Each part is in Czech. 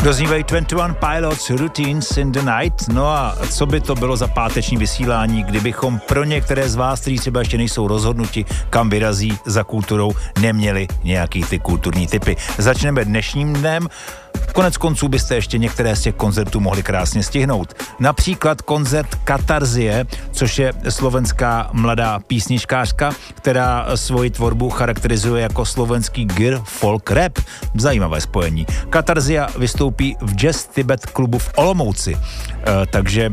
Doznívají 21 Pilots, Routines in the Night. No a co by to bylo za páteční vysílání, kdybychom pro některé z vás, kteří třeba ještě nejsou rozhodnuti, kam vyrazí za kulturou, neměli nějaký ty kulturní typy. Začneme dnešním dnem. Konec konců byste ještě některé z těch koncertů mohli krásně stihnout. Například koncert Katarzie, což je slovenská mladá písničkářka, která svoji tvorbu charakterizuje jako slovenský gear folk rap. Zajímavé spojení. Katarzia vystoupí v Jazz Tibet klubu v Olomouci, takže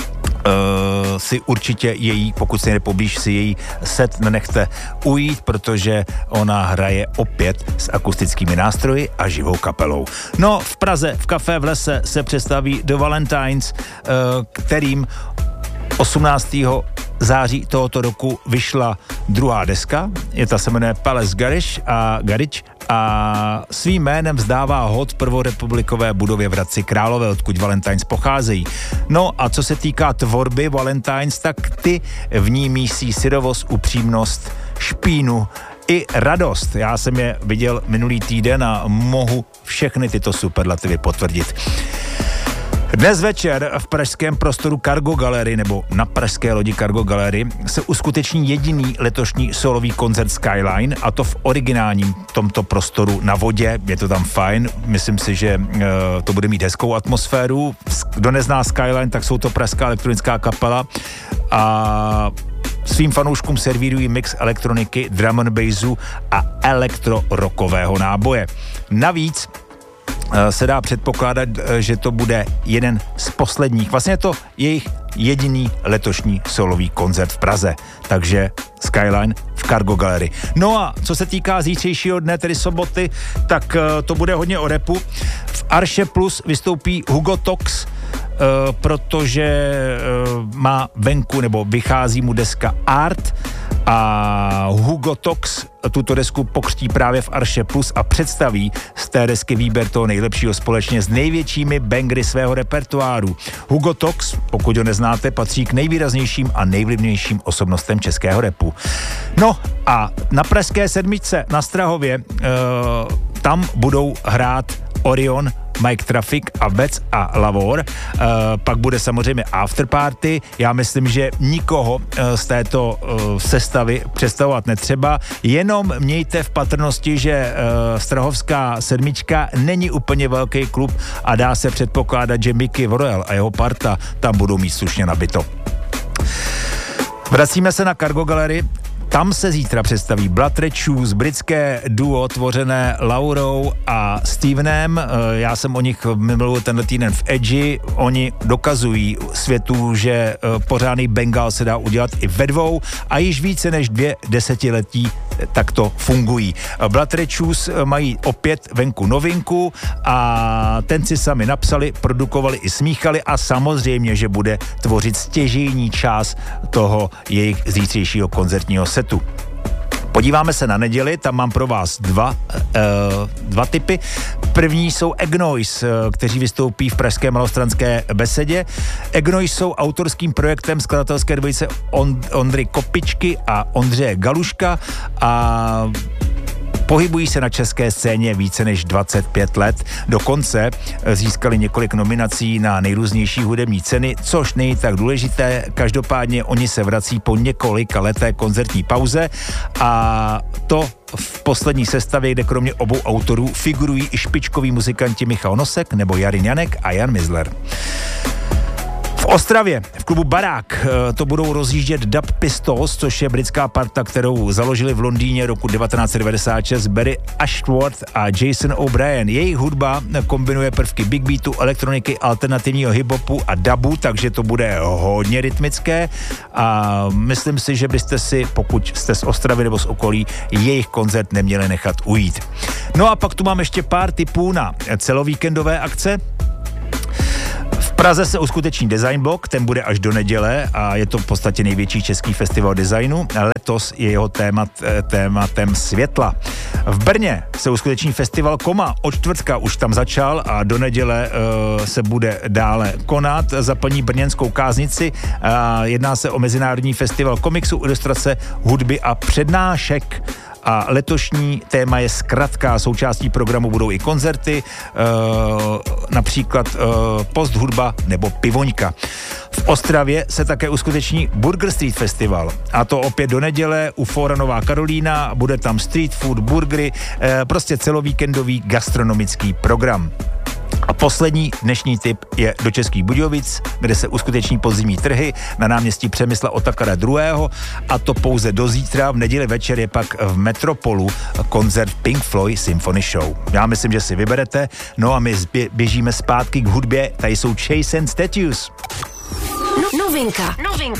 si určitě její, pokud se nepoblíž, si její set nenechte ujít, protože ona hraje opět s akustickými nástroji a živou kapelou. No, v Praze, v Café v lese se představí The Valentines, kterým 18. září tohoto roku vyšla druhá deska, ta se jmenuje Palace Garage a svým jménem vzdává hod prvorepublikové budově v Hradci Králové, odkud Valentines pocházejí. No a co se týká tvorby Valentines, tak ty v ní mísí syrovost, upřímnost, špínu i radost. Já jsem je viděl minulý týden a mohu všechny tyto superlativy potvrdit. Dnes večer v pražském prostoru Cargo Gallery nebo na pražské lodi Cargo Gallery se uskuteční jediný letošní solový koncert Skyline, a to v originálním tomto prostoru na vodě. Je to tam fajn, myslím si, že to bude mít hezkou atmosféru. Kdo nezná Skyline, tak jsou to pražská elektronická kapela a svým fanouškům servírují mix elektroniky, drum and bassu a elektrorokového náboje. Navíc se dá předpokládat, že to bude jeden z posledních, vlastně je to jejich jediný letošní solový koncert v Praze, takže Skyline v Cargo Gallery. No a co se týká zítřejšího dne, tedy soboty, tak to bude hodně o rapu. V Arše Plus vystoupí Hugo Tox, protože má venku, nebo vychází mu deska Art a Hugo Tox tuto desku pokřtí právě v Arše Plus a představí z té desky výběr toho nejlepšího společně s největšími bangry svého repertoáru. Hugo Tox, pokud ho neznáte, patří k nejvýraznějším a nejvlivnějším osobnostem českého rapu. No a na Pražské sedmičce na Strahově tam budou hrát Orion, Mike Traffic a Vec a Lavor. Pak bude samozřejmě afterparty. Já myslím, že nikoho z této sestavy představovat netřeba. Jenom mějte v patrnosti, že Strahovská sedmička není úplně velký klub a dá se předpokládat, že Mickey Royal a jeho parta tam budou mít slušně nabito. Vracíme se na Cargo Gallery. Tam se zítra představí Blood Red Shoes, britské duo tvořené Laurou a Stevenem. Já jsem o nich mluvil tenhle týden v Edži. Oni dokazují světu, že pořádný bengal se dá udělat i ve dvou a již více než 2 desetiletí takto fungují. Blood Red Shoes mají opět venku novinku a ten si sami napsali, produkovali i smíchali a samozřejmě, že bude tvořit stěžejní část toho jejich zítřejšího koncertního setu. Podíváme se na neděli, tam mám pro vás dva typy. První jsou Egnoise, kteří vystoupí v pražské Malostranské besedě. Egnoise jsou autorským projektem skladatelské dvojice Ondry Kopičky a Ondřeje Galuška a pohybují se na české scéně více než 25 let. Dokonce získali několik nominací na nejrůznější hudební ceny, což není tak důležité. Každopádně oni se vrací po několika leté koncertní pauze a to v poslední sestavě, kde kromě obou autorů figurují i špičkoví muzikanti Michal Nosek nebo Jarin Janek a Jan Mizler. V Ostravě v klubu Barák to budou rozjíždět Dub Pistols, což je britská parta, kterou založili v Londýně roku 1996 Barry Ashworth a Jason O'Brien. Jejich hudba kombinuje prvky big beatu, elektroniky, alternativního hip-hopu a dubu, takže to bude hodně rytmické a myslím si, že byste si, pokud jste z Ostravy nebo z okolí, jejich koncert neměli nechat ujít. No a pak tu mám ještě pár tipů na celovíkendové akce. V Praze se uskuteční Design Block, ten bude až do neděle a je to v podstatě největší český festival designu. Letos je jeho tématem světla. V Brně se uskuteční festival Koma, od čtvrtka už tam začal a do neděle se bude dále konat za paní brněnskou káznici. Jedná se o mezinárodní festival komiksu, ilustrace, hudby a přednášek. A letošní téma je zkratka, součástí programu budou i koncerty, například posthudba nebo pivoňka. V Ostravě se také uskuteční Burger Street Festival, a to opět do neděle u Fóra Nová Karolína, bude tam street food, burgery, prostě celovíkendový gastronomický program. A poslední dnešní tip je do Českých Budějovic, kde se uskuteční podzimní trhy na náměstí Přemysla Otakara II. A to pouze do zítra. V neděli večer je pak v Metropolu koncert Pink Floyd Symphony Show. Já myslím, že si vyberete. No a my běžíme zpátky k hudbě. Tady jsou Chase and Statues. Novinka.